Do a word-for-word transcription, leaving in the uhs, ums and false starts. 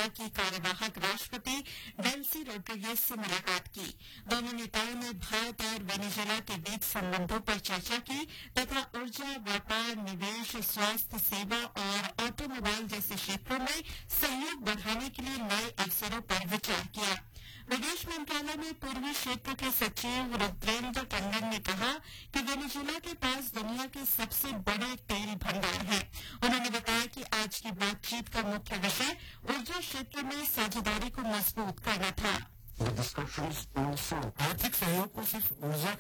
Venezuela की कार्यवाहक राष्ट्रपति डेल्सी रोड्रिगेज से मुलाकात की। दोनों नेताओं ने भारत और वेनेजुएला के बीच संबंधों पर चर्चा की तथा ऊर्जा, व्यापार, निवेश, स्वास्थ्य सेवा और ऑटोमोबाइल जैसे क्षेत्रों में सहयोग बढ़ाने के लिए नए अवसरों पर विचार किया। विदेश मंत्रालय में पूर्वी क्षेत्र के सचिव रुद्रेंद्र टंडन ने कहा कि वेनेजुएला के पास दुनिया के सबसे बड़े तेल भंडार हैं। उन्होंने बताया कि आज की बातचीत का मुख्य विषय ऊर्जा क्षेत्र में साझेदारी को मजबूत करना था। आर्थिक सहयोग को सिर्फ ऊर्जा